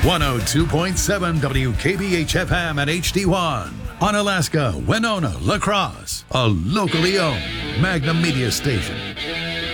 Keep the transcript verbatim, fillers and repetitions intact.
one oh two point seven W K B H F M and H D one. On Alaska, Winona, La Crosse, a locally owned Magnum Media station.